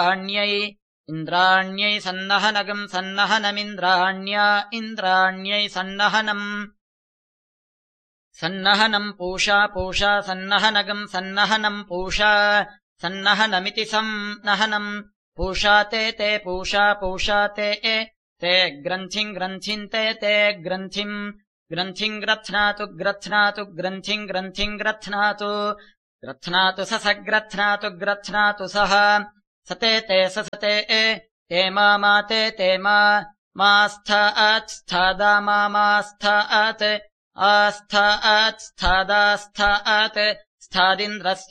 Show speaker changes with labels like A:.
A: इन्द्राण्यै इन्द्राण्यै सन्नहनगम् सन्नहनमिन्द्राण्या इन्द्राण्यै सन्नहनम् सन्नहनम् पूषा पूषा सन्नहनगम् सन्नहनम् पूषा सन्नहनमिति सन्नहनम् पूषा ते पूषा पूषा ते ग्रन्थिम् ग्रन्थिम् ते ग्रन्थिम् ग्रन्थिम् ग्रथ्नातु ग्रथ्नातु ग्रन्थिम् ग्रन्थिम् ग्रथ्नातु ग्रथ्नातु स ग्रथ्नातु ग्रथ्नातु सः सते सते ते मा ते मा स्थात् स्थादा मा स्थात् आस्थात् स्थादास्थात् स्थादिन्द्रस्य